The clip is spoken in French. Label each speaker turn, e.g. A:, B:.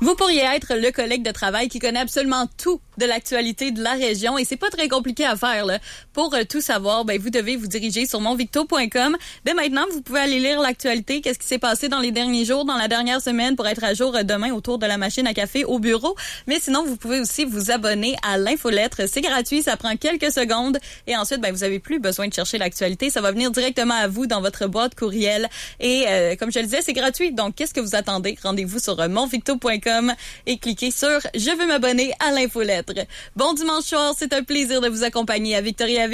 A: Vous pourriez être le collègue de travail qui connaît absolument tout de l'actualité de la région et c'est pas très compliqué à faire là. Pour tout savoir, vous devez vous diriger sur monvicto.com. Maintenant, vous pouvez aller lire l'actualité, qu'est-ce qui s'est passé dans les derniers jours, dans la dernière semaine pour être à jour demain autour de la machine à café au bureau. Mais sinon, vous pouvez aussi vous abonner à l'infolettre. C'est gratuit, ça prend quelques secondes et ensuite, vous avez plus besoin de chercher l'actualité. Ça va venir directement à vous dans votre boîte courriel et comme je le disais, c'est gratuit. Donc, qu'est-ce que vous attendez? Rendez-vous sur monvicto.com et cliquez sur « Je veux m'abonner à l'infolettre ». Bon dimanche soir, c'est un plaisir de vous accompagner à Victoria.